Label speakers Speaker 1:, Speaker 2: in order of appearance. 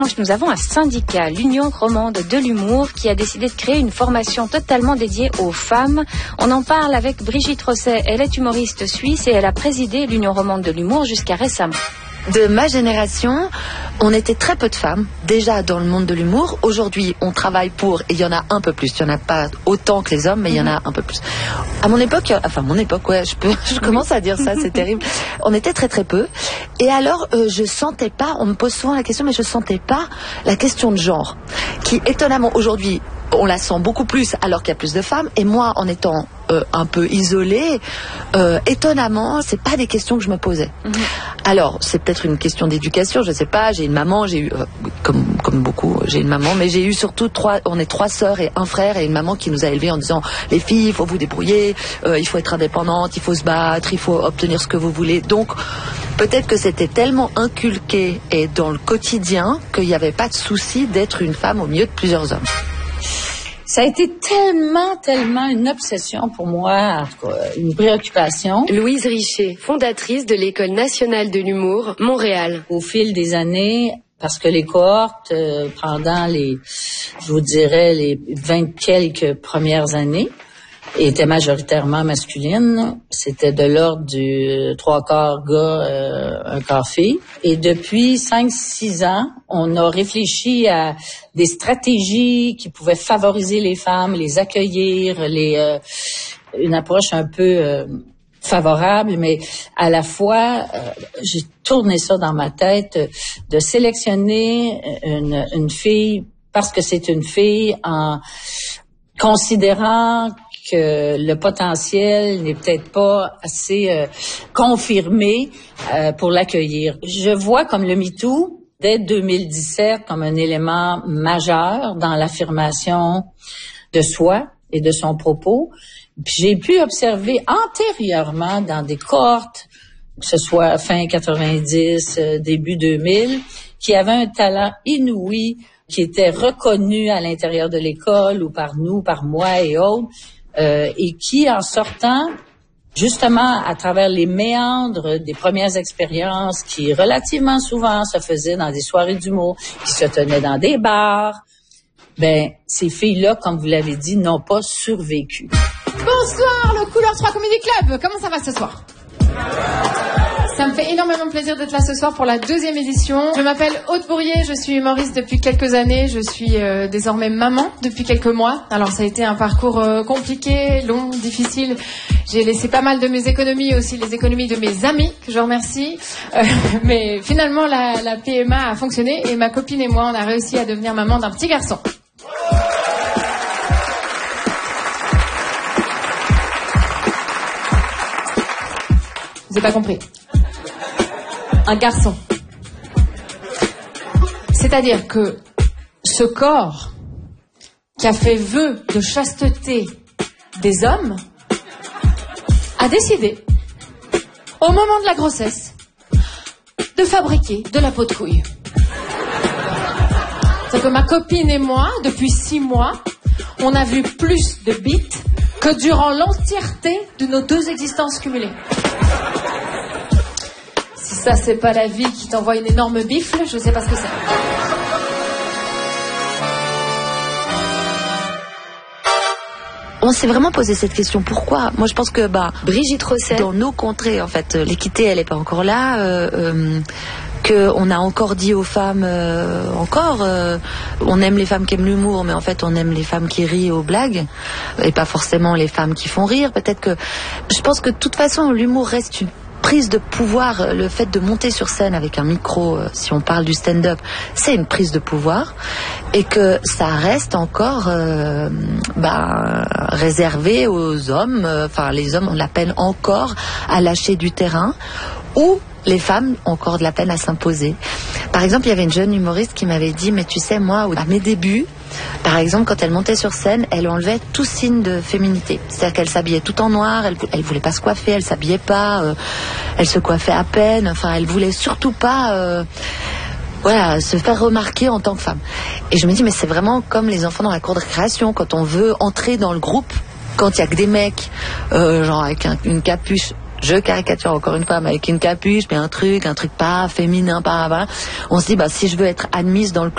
Speaker 1: Nous avons un syndicat, l'Union romande de l'humour, qui a décidé de créer une formation totalement dédiée aux femmes. On en parle avec Brigitte Rosset. Elle est humoriste suisse et elle a présidé l'Union romande de l'humour jusqu'à récemment.
Speaker 2: De ma génération, on était très peu de femmes, déjà dans le monde de l'humour. Aujourd'hui, on travaille pour, et il y en a un peu plus. Il n'y en a pas autant que les hommes, mais il y en a un peu plus. À mon époque, ouais, je commence à dire ça, c'est terrible. On était très très peu. Et alors, je sentais pas, on me pose souvent la question, mais je sentais pas la question de genre, qui étonnamment aujourd'hui, on la sent beaucoup plus alors qu'il y a plus de femmes. Et moi, en étant un peu isolée, étonnamment, c'est pas des questions que je me posais. Alors, c'est peut-être une question d'éducation, je sais pas. J'ai une maman, j'ai eu, comme beaucoup, j'ai une maman, mais j'ai eu surtout on est 3 sœurs et un frère, et une maman qui nous a élevés en disant les filles, il faut vous débrouiller, il faut être indépendante, il faut se battre, il faut obtenir ce que vous voulez. Donc, peut-être que c'était tellement inculqué et dans le quotidien qu'il n'y avait pas de souci d'être une femme au milieu de plusieurs hommes.
Speaker 3: Ça a été tellement une obsession pour moi, une préoccupation.
Speaker 4: Louise Richer, fondatrice de l'École nationale de l'humour, Montréal.
Speaker 3: Au fil des années, parce que les cohortes, pendant les 20 quelques premières années, étaient majoritairement masculines. C'était de l'ordre du 3/4 gars, 1/4 fille. Et depuis 5-6 ans, on a réfléchi à des stratégies qui pouvaient favoriser les femmes, les accueillir, une approche un peu favorable, mais à la fois, j'ai tourné ça dans ma tête, de sélectionner une fille parce que c'est une fille, en considérant que le potentiel n'est peut-être pas assez confirmé pour l'accueillir. Je vois comme le MeToo, dès 2017, comme un élément majeur dans l'affirmation de soi et de son propos. Puis j'ai pu observer antérieurement dans des cohortes, que ce soit fin 90, début 2000, qui avaient un talent inouï, qui était reconnu à l'intérieur de l'école ou par nous, par moi et autres, et qui, en sortant, justement, à travers les méandres des premières expériences qui, relativement souvent, se faisaient dans des soirées d'humour, qui se tenaient dans des bars, ces filles-là, comme vous l'avez dit, n'ont pas survécu.
Speaker 5: Bonsoir, le Couleur 3 Comedy Club. Comment ça va ce soir? Ça me fait énormément plaisir d'être là ce soir pour la 2e édition. Je m'appelle Aude Bourrier, je suis humoriste depuis quelques années. Je suis désormais maman depuis quelques mois. Alors ça a été un parcours compliqué, long, difficile. J'ai laissé pas mal de mes économies, aussi les économies de mes amis, que je remercie. Mais finalement, la PMA a fonctionné et ma copine et moi, on a réussi à devenir maman d'un petit garçon. Vous n'avez pas compris. Un garçon. C'est-à-dire que ce corps qui a fait vœu de chasteté des hommes a décidé, au moment de la grossesse, de fabriquer de la peau de couille. C'est-à-dire que ma copine et moi, depuis 6 mois, on a vu plus de bites que durant l'entièreté de nos 2 existences cumulées. Si ça, c'est pas la vie qui t'envoie une énorme bifle, je sais pas ce que c'est.
Speaker 2: On s'est vraiment posé cette question. Pourquoi? Moi, je pense que,
Speaker 4: Brigitte Rosset,
Speaker 2: dans nos contrées, en fait, l'équité, elle est pas encore là. On a encore dit aux femmes, on aime les femmes qui aiment l'humour, mais en fait, on aime les femmes qui rient aux blagues, et pas forcément les femmes qui font rire. Peut-être que, je pense que de toute façon, l'humour reste une prise de pouvoir. Le fait de monter sur scène avec un micro, si on parle du stand-up, c'est une prise de pouvoir, et que ça reste encore réservé aux hommes. Les hommes ont de la peine encore à lâcher du terrain, ou les femmes ont encore de la peine à s'imposer. Par exemple, il y avait une jeune humoriste qui m'avait dit, mais tu sais, moi, à mes débuts, par exemple, quand elle montait sur scène, elle enlevait tout signe de féminité. C'est-à-dire qu'elle s'habillait tout en noir, elle voulait pas se coiffer, elle s'habillait pas, elle se coiffait à peine, elle voulait surtout pas se faire remarquer en tant que femme. Et je me dis, mais c'est vraiment comme les enfants dans la cour de récréation, quand on veut entrer dans le groupe, quand il y a que des mecs, avec une capuche. Je caricature encore une fois, mais avec une capuche, mais un truc pas féminin, pas. On se dit, si je veux être admise dans le